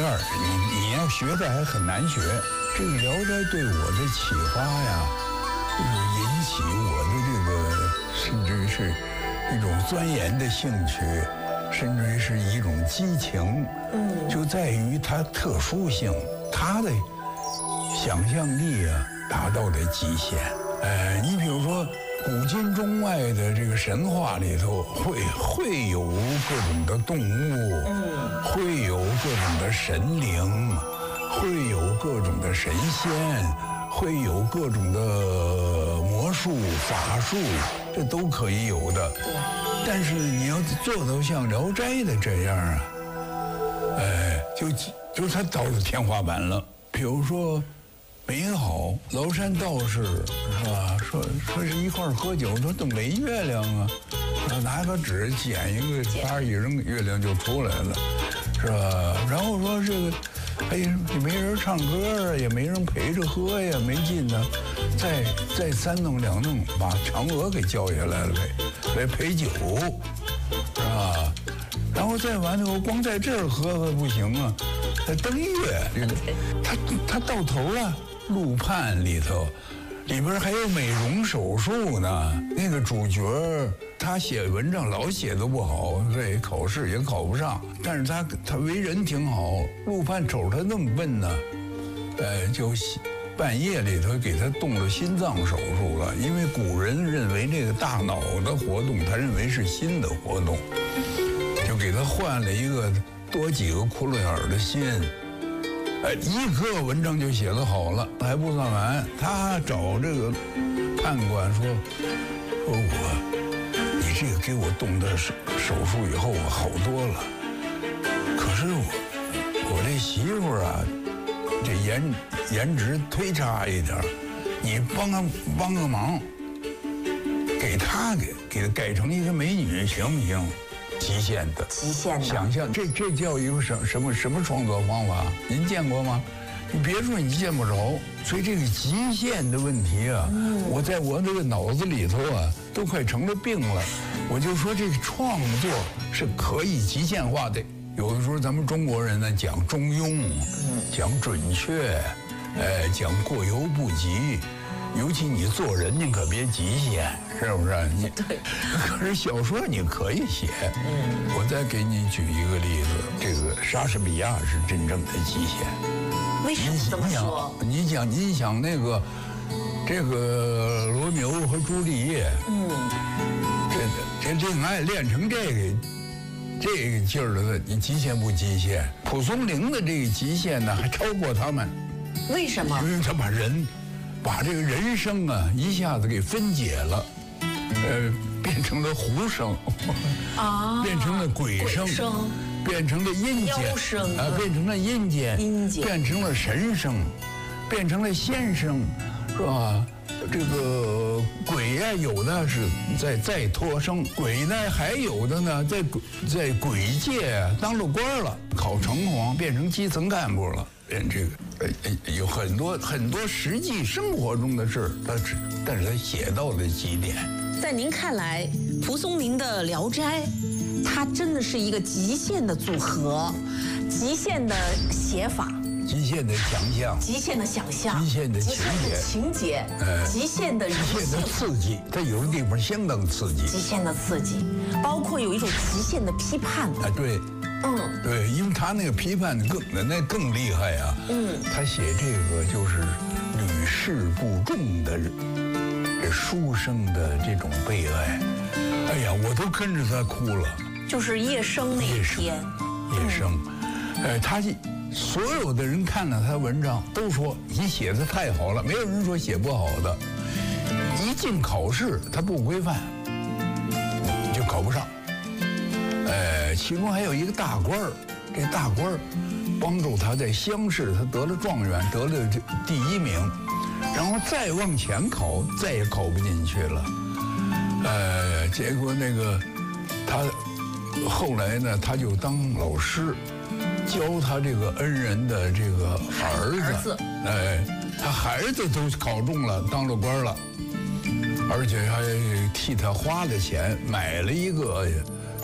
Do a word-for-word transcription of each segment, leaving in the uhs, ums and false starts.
儿，你你要学的还很难学。这个《聊斋》对我的启发呀，就是引起我的这个，甚至是一种钻研的兴趣，甚至是一种激情。嗯，就在于它特殊性，它的想象力啊达到了极限。呃，你比如说古今中外的这个神话里头，会会有各种的动物，嗯，会有各种的神灵，会有各种的神仙，会有各种的魔术法术，这都可以有的。对。但是你要做到像《聊斋》的这样啊，呃，就就它到了天花板了。比如说。美好，崂山道士是吧？说说是一块儿喝酒，说都没月亮啊，拿个纸剪一个啪一扔，月亮就出来了，是吧？然后说这个，哎，也没人唱歌啊，也没人陪着喝呀，没劲呢。再再三弄两弄，把嫦娥给叫下来了呗，来陪酒，是吧？然后再完了，我光在这儿喝喝不行啊，登月，这个他他到头了。陆判里头，里边还有美容手术呢。那个主角他写文章老写的不好，所以考试也考不上。但是他他为人挺好。陆判瞅他那么笨呢，呃，就半夜里头给他动了心脏手术了。因为古人认为这个大脑的活动，他认为是心的活动，就给他换了一个多几个窟窿眼的心。哎，一个文章就写得好了，还不算完，他找这个判官说：“说我，你这个给我动的手手术以后，我好多了。可是我，我这媳妇啊，这颜颜值忒差一点，你帮个帮个忙，给她给给她改成一个美女，行不行？”极限的， 极限的想象，这这叫一个什什么什么创作方法？您见过吗？你别说你见不着，所以这个极限的问题啊，嗯、我在我这个脑子里头啊，都快成了病了。我就说这个创作是可以极限化的。有的时候咱们中国人呢讲中庸，嗯、讲准确，哎，讲过犹不及。尤其你做人，你可别极限，是不是？你对。 可是小说你可以写。嗯。我再给你举一个例子，这个莎士比亚是真正的极限。 为什么这么说？ 你想，你想那个，这个罗密欧和朱丽叶，嗯，这这恋爱练成这个这个劲儿了，你极限不极限？蒲松龄的这个极限呢，还超过他们。 为什么？ 因为他把人。把这个人生啊一下子给分解了，呃，变成了狐声，啊，变成了鬼声，声变成了阴间，啊，变成了阴间，阴间，变成了神声，变成了仙声，是吧？这个鬼呀、啊，有的是在在托生，鬼呢还有的呢在在鬼界当了官了，考城隍，变成基层干部了，变这个。呃，有很多很多实际生活中的事儿，他只但是他写到了极点。 在您看来，蒲松龄的《聊斋》，它真的是一个极限的组合，极限的写法， 极限的想象， 极限的想象， 极限的情节， 情节，呃，极限的极限的刺激，它有的地方相当刺激， 极限的刺激，包括有一种极限的批判。 啊，对。嗯，对，因为他那个批判更那更厉害呀、啊。嗯，他写这个就是屡试不中的这书生的这种悲哀，哎呀，我都跟着他哭了。 就是夜生那一篇， 夜生，嗯、呃，他所有的人看了他文章都说你写的太好了，没有人说写不好的。一进考试，他不规范，你就考不上。呃，其中还有一个大官儿，这大官儿帮助他在乡试，他得了状元，得了这第一名，然后再往前考，再也考不进去了。呃，结果那个他后来呢，他就当老师，教他这个恩人的这个儿子，哎，他孩子都考中了，当了官了，而且还替他花了钱买了一个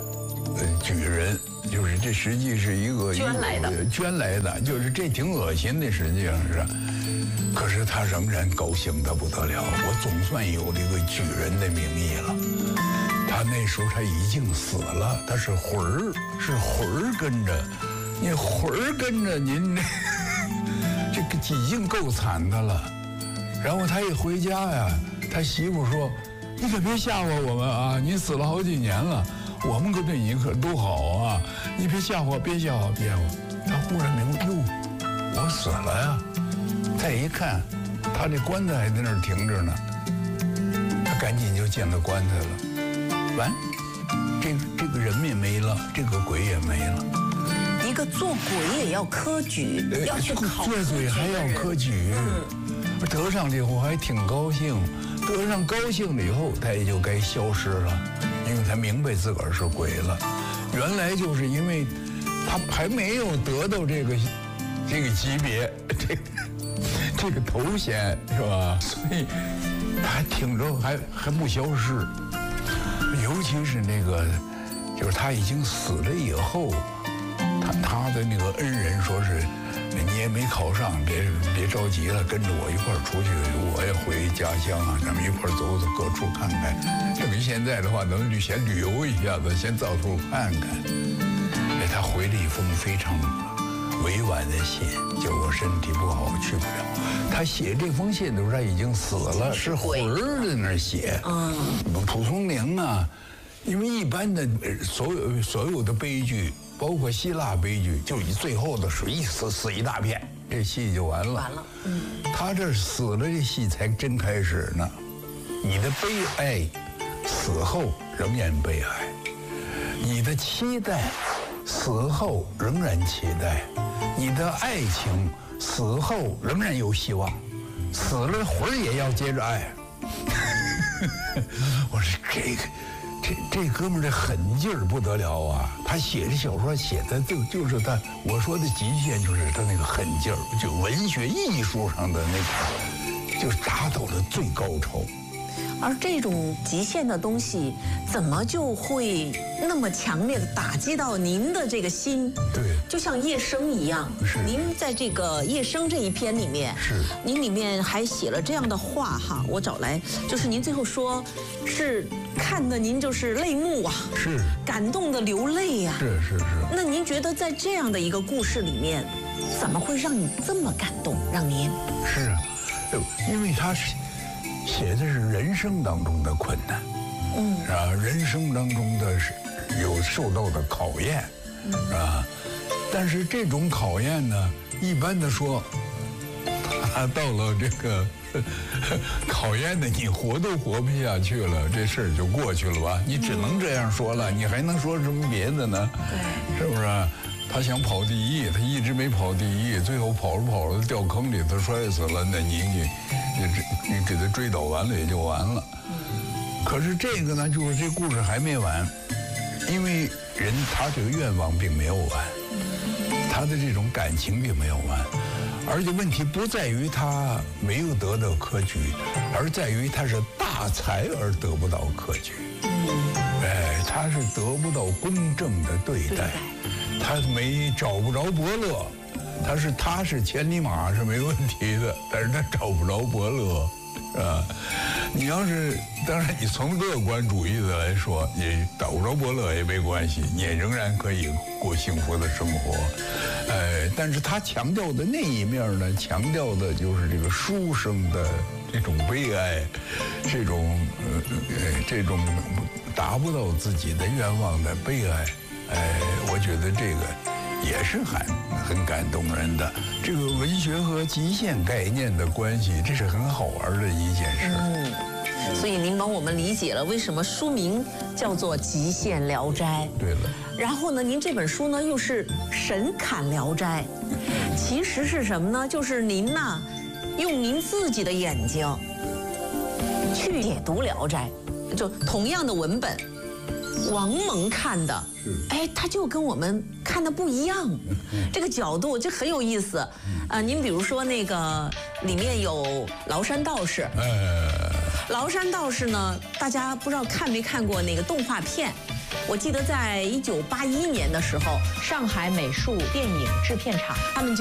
呃举人，就是这实际是一个捐来的， 捐来的，就是这挺恶心的，实际上是。可是他仍然高兴得不得了，我总算有这个举人的名义了。他那时候他已经死了，他是魂儿，是魂儿跟着，你魂儿跟着您，这个已经够惨的了。然后他一回家呀，他媳妇说：“你可别吓唬我们啊！你死了好几年了，我们可对你可都好啊！你别吓唬，别吓唬，别吓唬。”他忽然明白，哟，我死了呀！再一看，他这棺材还在那儿停着呢，他赶紧就进了棺材了。完，这这个人也没了，这个鬼也没了。 一个做鬼也要科举，呃、要去考做鬼还要科举，嗯、得上了以后还挺高兴，得上高兴了以后，他也就该消失了，因为他明白自个儿是鬼了。原来就是因为他还没有得到这个这个级别，这个。这个头衔是吧？所以他还挺着，还还不消失。尤其是那个，就是他已经死了以后，他他的那个恩人说是，你也没考上，别别着急了，跟着我一块儿出去，我也回家乡啊，咱们一块儿走走各处看看。正于现在的话，能旅先旅游一下子，先到处看看。哎，他回了一封非常委婉的信，就我身体不好去不了。他写这封信的时候，他已经死了，是魂儿在那儿写。嗯，蒲松龄啊，因为一般的所有所有的悲剧，包括希腊悲剧，就以最后的是一死死一大片，这戏就完了。 完了，嗯， 他这死了，这戏才真开始呢。你的悲哀，死后仍然悲哀；你的期待，死后仍然期待；你的爱情。死后仍然有希望，死了魂儿也要接着爱。我说这个，这这哥们儿这狠劲儿不得了啊！他写这小说写的就就是他，我说的极限就是他那个狠劲儿，就文学艺术上的那个，就是达到了最高潮。 而这种极限的东西，怎么就会那么强烈的打击到您的这个心？ 对， 就像夜生一样。 是。 您在这个夜生这一篇里面， 是。 您里面还写了这样的话哈，我找来，就是您最后说，是看得您就是泪目啊， 是。 感动的流泪呀、啊。 是是是。 那您觉得在这样的一个故事里面，怎么会让你这么感动？让您？ 是啊，因为他是。写的是人生当中的困难，嗯，啊，人生当中的是有受到的考验，啊，但是这种考验呢，一般的说，他到了这个考验的你活都活不下去了，这事儿就过去了吧？你只能这样说了，你还能说什么别的呢？对，是不是？他想跑第一，他一直没跑第一，最后跑着跑着掉坑里，他摔死了。那你你你你给他追倒完了也就完了。可是这个呢，就是这故事还没完，因为人他这个愿望并没有完，他的这种感情并没有完，而且问题不在于他没有得到科举，而在于他是大才而得不到科举。哎，他是得不到公正的对待。他没找不着伯乐，他是他是千里马是没问题的，但是他找不着伯乐，是吧？你要是当然你从乐观主义的来说，你找不着伯乐也没关系，你也仍然可以过幸福的生活。呃，但是他强调的那一面呢，强调的就是这个书生的这种悲哀，这种呃呃这种达不到自己的愿望的悲哀。哎，我觉得这个也是很很感动人的。这个文学和极限概念的关系，这是很好玩的一件事。 嗯，所以您帮我们理解了为什么书名叫做《极限聊斋》。 对了。 然后呢，您这本书呢又是《神侃聊斋》，其实是什么呢？就是您呐，用您自己的眼睛去解读《聊斋》，就同样的文本。王蒙看的，哎，他就跟我们看的不一样，这个角度就很有意思。啊、呃，您比如说那个里面有崂山道士，崂山道士呢，大家不知道看没看过那个动画片， 我记得在一九八一年的时候，上海美术电影制片厂他们就